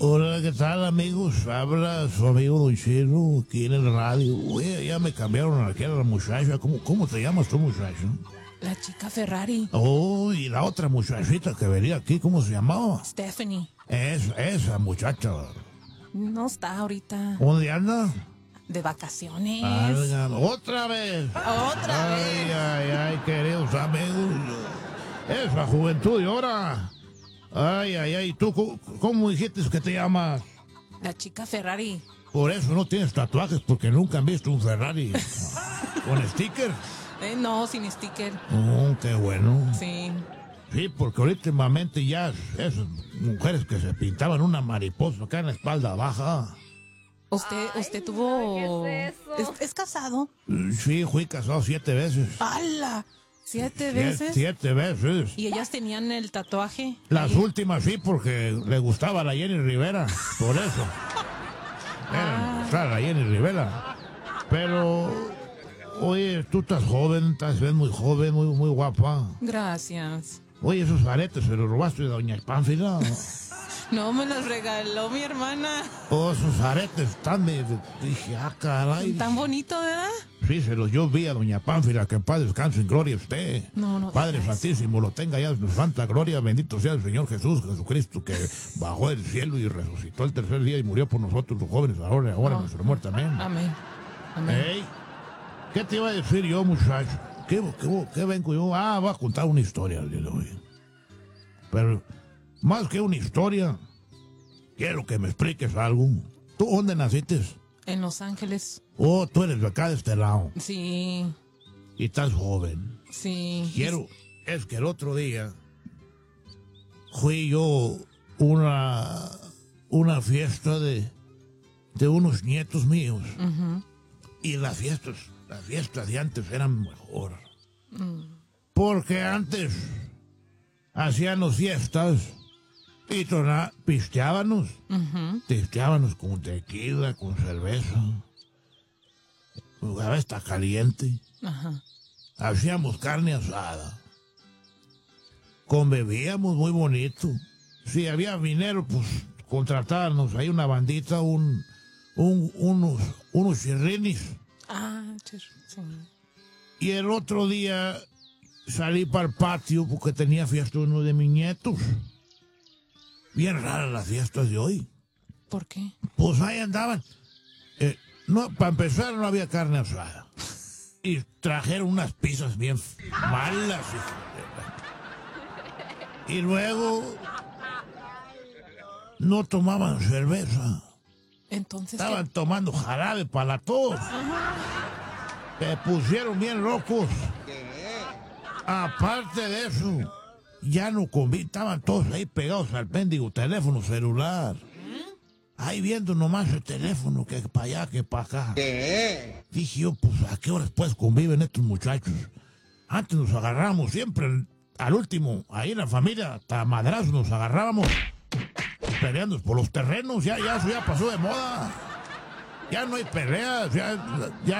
Hola, ¿qué tal, amigos? Habla su amigo Don Chino aquí en el radio. Oye, ya me cambiaron aquí a la muchacha. ¿Cómo te llamas tú, muchacho? La chica Ferrari. Oh, y la otra muchachita que venía aquí, ¿cómo se llamaba? Stephanie. Esa muchacha. No está ahorita. ¿Dónde anda? De vacaciones. Otra vez. Otra vez. Ay, queridos amigos. Esa juventud y ahora. Ay, ¿tú cómo dijiste que te llamas? La chica Ferrari. Por eso no tienes tatuajes, porque nunca han visto un Ferrari con sticker. No, sin sticker. Oh, qué bueno. Sí. Sí, porque últimamente ya esas mujeres que se pintaban una mariposa acá en la espalda baja. ¿Usted tuvo... ¿qué es eso? ¿Es casado? Sí, fui casado 7 veces. ¡Hala! ¿7 veces? 7 veces. ¿Y ellas tenían el tatuaje? Las Ahí. últimas sí, porque le gustaba la Jenny Rivera, por eso. Era la Jenny Rivera. Pero, oye, tú estás joven, ves muy joven, muy guapa. Gracias. Oye, esos aretes se los robaste de doña Pánfila. No, me los regaló mi hermana. Oh, esos aretes están dije, caray. Tan bonito, ¿verdad? Sí, yo vi a doña Pánfila, que en paz descanse en gloria usted. No Padre digas. Santísimo, lo tenga ya en su santa gloria, bendito sea el Señor Jesucristo, que bajó del cielo y resucitó el tercer día y murió por nosotros los jóvenes, ahora en nuestra muerte, amén. Amén. Amén. Ey, ¿qué te iba a decir yo, muchacho? ¿Qué vengo yo? Voy a contar una historia el día de hoy. Pero, más que una historia, quiero que me expliques algo. ¿Tú dónde naciste? En Los Ángeles. Oh, tú eres de acá de este lado. Sí. Y estás joven. Sí. Es que el otro día fui yo una fiesta de unos nietos míos. Ujú. Y las fiestas de antes eran mejor. Porque antes hacíamos fiestas y pisteábamos. Ujú. Pisteábamos con tequila, con cerveza. A veces está caliente. Ajá. Hacíamos carne asada. Convivíamos muy bonito. Si había dinero, pues contratarnos ahí una bandita, unos chirrinis. Sí. Y el otro día salí para el patio porque tenía fiesta uno de mis nietos. Bien raras las fiestas de hoy. ¿Por qué? Pues ahí andaban. No, para empezar no había carne asada. Y trajeron unas pizzas bien malas. Y luego no tomaban cerveza. Entonces, Estaban tomando jarabe para la tos. Se pusieron bien locos. Aparte de eso, ya no estaban todos ahí pegados al mendigo teléfono celular. Ahí viendo nomás el teléfono, que para allá, que para acá. Dije yo, pues, ¿a qué horas pues conviven estos muchachos? Antes nos agarrábamos siempre, al último, ahí en la familia, hasta madrazos nos agarrábamos, peleando por los terrenos, eso ya pasó de moda. Ya no hay peleas, ya